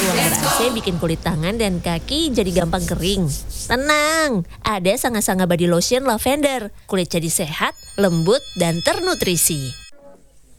ruang ber-AC bikin kulit tangan dan kaki jadi gampang kering? Tenang, ada Sanga Sanga Body Lotion Lavender. Kulit jadi sehat, lembut, dan ternutrisi.